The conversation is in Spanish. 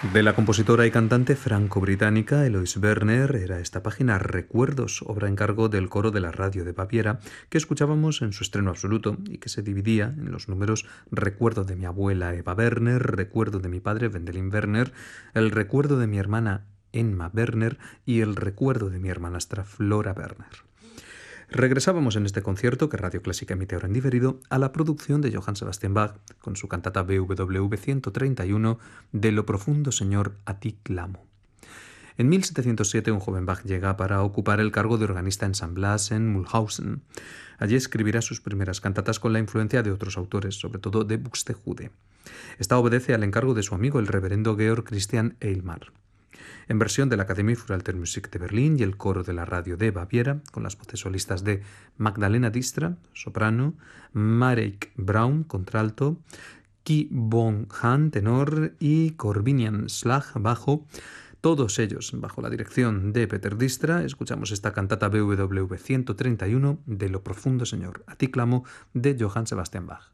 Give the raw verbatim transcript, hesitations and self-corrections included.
De la compositora y cantante franco-británica Eloise Werner era esta página Recuerdos, obra en cargo del coro de la radio de Baviera, que escuchábamos en su estreno absoluto y que se dividía en los números Recuerdo de mi abuela Eva Werner, Recuerdo de mi padre Wendelin Werner, El recuerdo de mi hermana Emma Werner y El recuerdo de mi hermanastra Flora Werner. Regresábamos en este concierto que Radio Clásica emite ahora en diferido a la producción de Johann Sebastian Bach con su cantata B W V ciento treinta y uno De lo profundo, Señor, a ti clamo. En mil setecientos siete un joven Bach llega para ocupar el cargo de organista en San Blas en Mulhausen. Allí escribirá sus primeras cantatas con la influencia de otros autores, sobre todo de Buxtehude. Esta obedece al encargo de su amigo el reverendo Georg Christian Eilmar. En versión de la Academie für Alte Musik de Berlín y el coro de la radio de Baviera, con las voces solistas de Magdalena Distra, soprano, Marek Braun, contralto, Ki Bong Han, tenor, y Corbinian Slag, bajo, todos ellos bajo la dirección de Peter Distra. Escuchamos esta cantata B W V ciento treinta y uno De lo profundo, Señor, a ti clamo, de Johann Sebastian Bach.